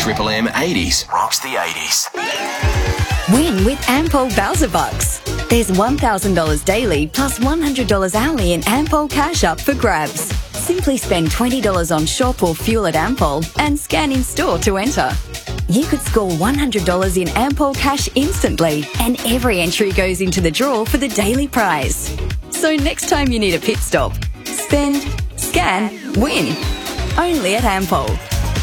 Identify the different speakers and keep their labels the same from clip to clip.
Speaker 1: Triple M 80s rocks the 80s.
Speaker 2: Win with Ampol Bowser Bucks. There's $1,000 daily plus $100 hourly in Ampol cash up for grabs. Simply spend $20 on shop or fuel at Ampol and scan in store to enter. You could score $100 in Ampol cash instantly, and every entry goes into the draw for the daily prize. So next time you need a pit stop, spend, scan, win. Only at Ampol.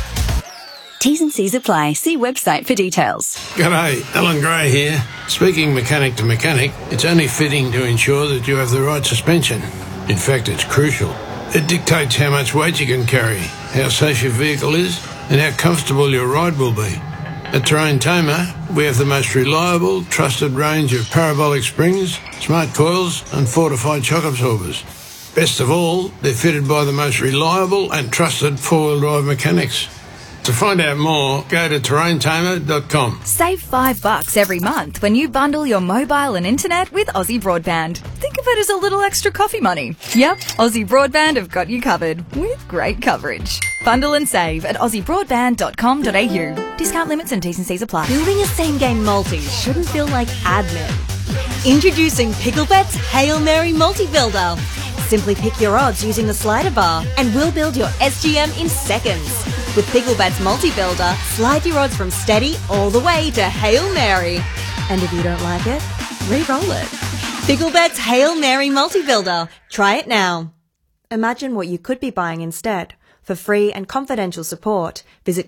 Speaker 2: T's and C's apply. See website for details.
Speaker 3: G'day, Alan Gray here. Speaking mechanic to mechanic, it's only fitting to ensure that you have the right suspension. In fact, it's crucial. It dictates how much weight you can carry, how safe your vehicle is, and how comfortable your ride will be. At Terrain Tamer, we have the most reliable, trusted range of parabolic springs, smart coils, and fortified shock absorbers. Best of all, they're fitted by the most reliable and trusted four-wheel drive mechanics. To find out more, go to terraintamer.com.
Speaker 4: Save $5 every month when you bundle your mobile and internet with Aussie Broadband. Think of it as a little extra coffee money. Yep, Aussie Broadband have got you covered with great coverage. Bundle and save at aussiebroadband.com.au. Discount limits and T's and C's apply.
Speaker 5: Building a same-game multi shouldn't feel like admin. Introducing Picklebet's Hail Mary Multi-Builder. Simply pick your odds using the slider bar and we'll build your SGM in seconds. With Picklebet's Multi-Builder, slide your odds from steady all the way to Hail Mary. And if you don't like it, re-roll it. Picklebet's Hail Mary Multi-Builder. Try it now. Imagine what you could be buying instead. For free and confidential support, visit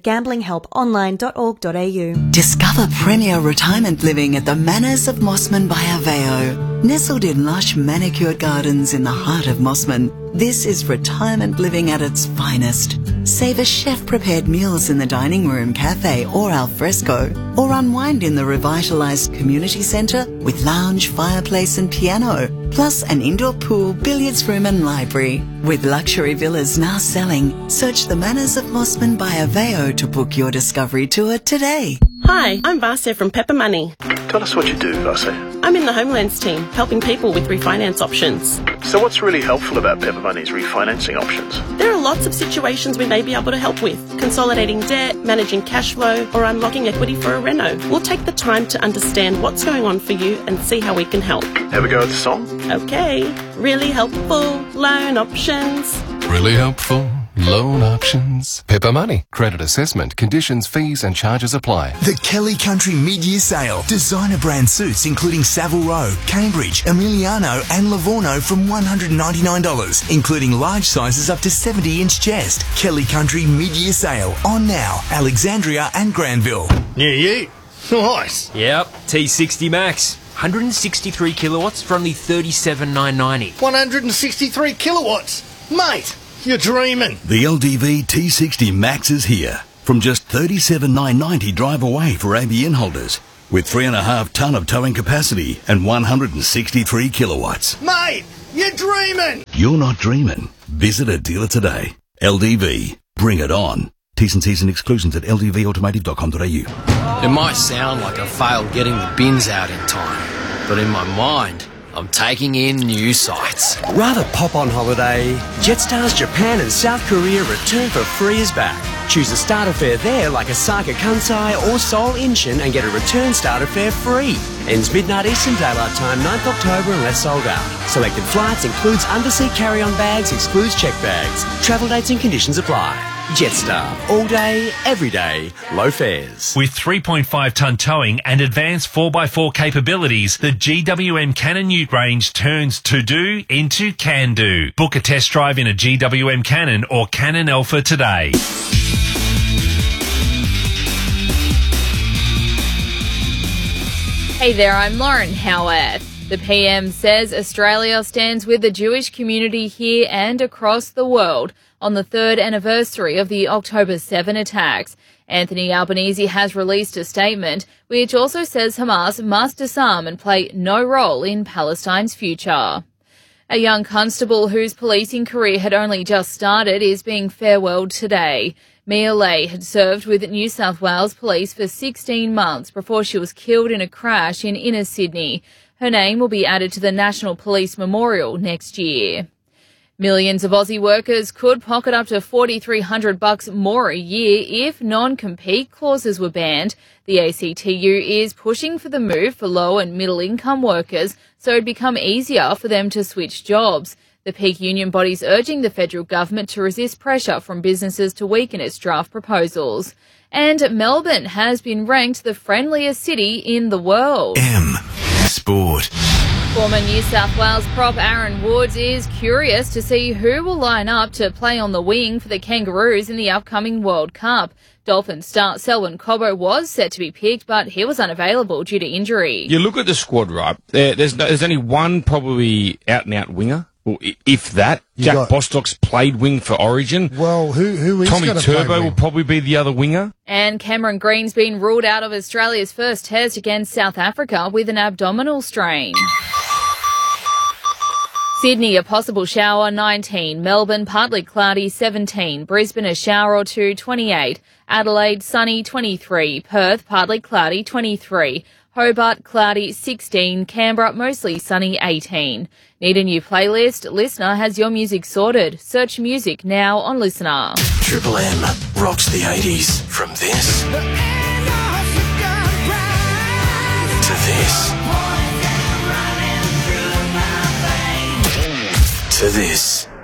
Speaker 5: gamblinghelponline.org.au.
Speaker 6: Discover premier retirement living at the Manors of Mossman by Aveo. Nestled in lush manicured gardens in the heart of Mossman, this is retirement living at its finest. Savor chef-prepared meals in the dining room, cafe or al fresco, or unwind in the revitalised community centre with lounge, fireplace and piano, plus an indoor pool, billiards room and library. With luxury villas now selling, search the Manors of Mossman by Aveo to book your discovery tour today.
Speaker 7: Hi, I'm Vasya from Pepper Money.
Speaker 8: Tell us what you do, Vasya.
Speaker 7: I'm in the Homelands team, helping people with refinance options.
Speaker 8: So what's really helpful about Pepper Money's refinancing options?
Speaker 7: There are lots of situations we may be able to help with. Consolidating debt, managing cash flow, or unlocking equity for a reno. We'll take the time to understand what's going on for you and see how we can help.
Speaker 8: Have a go at the song?
Speaker 7: Okay. Really helpful loan options.
Speaker 9: Really helpful loan options. Pepper Money. Credit assessment, conditions, fees and charges apply.
Speaker 10: The Kelly Country Mid-Year Sale. Designer brand suits including Savile Row, Cambridge, Emiliano and Livorno from $199, including large sizes up to 70-inch chest. Kelly Country Mid-Year Sale. On now. Alexandria and Granville.
Speaker 11: Yeah, you. Nice.
Speaker 12: Yep. T60 Max. 163 kilowatts for only $37,990.
Speaker 11: 163 kilowatts? Mate, you're dreaming.
Speaker 13: The LDV T60 Max is here. From just $37,990 drive away for ABN holders. With 3.5 tonne of towing capacity and 163 kilowatts.
Speaker 11: Mate, you're dreaming.
Speaker 13: You're not dreaming. Visit a dealer today. LDV. Bring it on. T's and C's and exclusions at ldvautomotive.com.au.
Speaker 12: It might sound like I failed getting the bins out in time, but in my mind, I'm taking in new sights.
Speaker 14: Rather pop on holiday? Jetstar's Japan and South Korea return for free is back. Choose a starter fare there like Osaka Kansai or Seoul Incheon and get a return starter fare free. Ends midnight Eastern Daylight Time, 9th October unless sold out. Selected flights includes underseat carry-on bags, excludes check bags. Travel dates and conditions apply. Jetstar. All day, every day. Low fares.
Speaker 15: With 3.5-tonne towing and advanced 4x4 capabilities, the GWM Cannon Ute range turns to-do into can-do. Book a test drive in a GWM Cannon or Cannon Alpha today.
Speaker 16: Hey there, I'm Lauren Howarth. The PM says Australia stands with the Jewish community here and across the world on the third anniversary of the October 7 attacks. Anthony Albanese has released a statement which also says Hamas must disarm and play no role in Palestine's future. A young constable whose policing career had only just started is being farewelled today. Mia Lay had served with New South Wales Police for 16 months before she was killed in a crash in inner Sydney. Her name will be added to the National Police Memorial next year. Millions of Aussie workers could pocket up to $4,300 more a year if non-compete clauses were banned. The ACTU is pushing for the move for low and middle income workers so it'd become easier for them to switch jobs. The peak union body's urging the federal government to resist pressure from businesses to weaken its draft proposals. And Melbourne has been ranked the friendliest city in the world.
Speaker 10: Sport.
Speaker 16: Former New South Wales prop Aaron Woods is curious to see who will line up to play on the wing for the Kangaroos in the upcoming World Cup. Dolphins star Selwyn Cobbo was set to be picked, but he was unavailable due to injury.
Speaker 17: You look at the squad, right? There's only one probably out-and-out winger. Well, if that. Jack Bostock's played wing for Origin.
Speaker 18: Well, who is
Speaker 17: Tommy
Speaker 18: gonna
Speaker 17: Turbo
Speaker 18: play wing?
Speaker 17: will probably be the other winger.
Speaker 16: And Cameron Green's been ruled out of Australia's first test against South Africa with an abdominal strain. Sydney, a possible shower, 19. Melbourne, partly cloudy, 17. Brisbane, a shower or two, 28. Adelaide, sunny, 23. Perth, partly cloudy, 23. Hobart, cloudy, 16. Canberra, mostly sunny, 18. Need a new playlist? Listener has your music sorted. Search music now on Listener.
Speaker 1: Triple M rocks the 80s. From this to this. To this.